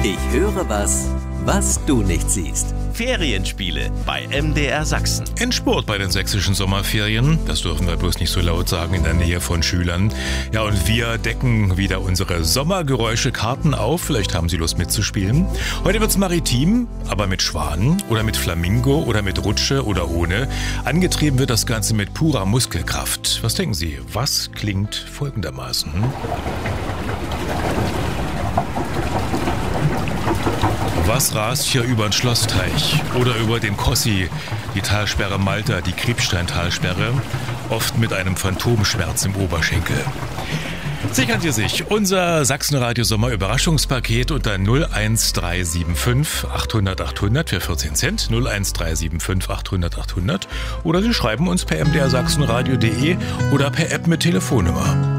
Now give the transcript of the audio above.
Ich höre was, was du nicht siehst. Ferienspiele bei MDR Sachsen. Endspurt bei den sächsischen Sommerferien. Das dürfen wir bloß nicht so laut sagen in der Nähe von Schülern. Ja, und wir decken wieder unsere Sommergeräusche-Karten auf. Vielleicht haben Sie Lust mitzuspielen. Heute wird's maritim, aber mit Schwan oder mit Flamingo oder mit Rutsche oder ohne. Angetrieben wird das Ganze mit purer Muskelkraft. Was denken Sie? Was klingt folgendermaßen? Was rast hier über den Schlossteich oder über den Kossi, die Talsperre Malta, die Kriebstein-Talsperre, oft mit einem Phantomschmerz im Oberschenkel? Sichern Sie sich unser Sachsenradio-Sommer-Überraschungspaket unter 01375 800 800 für 14 Cent, 01375 800 800 oder Sie schreiben uns per mdrsachsenradio.de oder per App mit Telefonnummer.